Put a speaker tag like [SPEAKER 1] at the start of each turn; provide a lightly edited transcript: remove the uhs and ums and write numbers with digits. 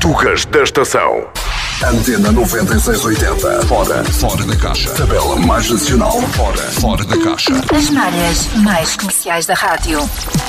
[SPEAKER 1] Batucas da Estação. Antena 9680. Fora da caixa. Tabela mais nacional. Fora da caixa.
[SPEAKER 2] As malhas mais comerciais da rádio.